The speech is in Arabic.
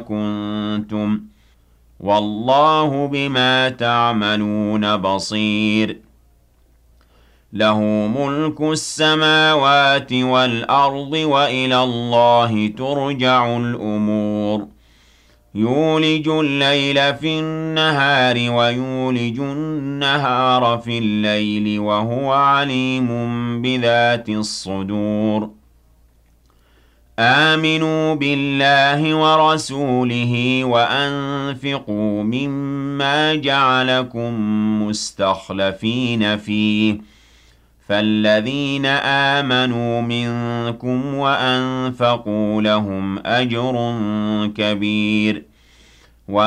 كنتم والله بما تعملون بصير له ملك السماوات والأرض وإلى الله ترجع الأمور يولج الليل في النهار ويولج النهار في الليل وهو عليم بذات الصدور آمنوا بالله ورسوله وأنفقوا مما جعلكم مستخلفين فيه فالذين آمنوا منكم وأنفقوا لهم أجر كبير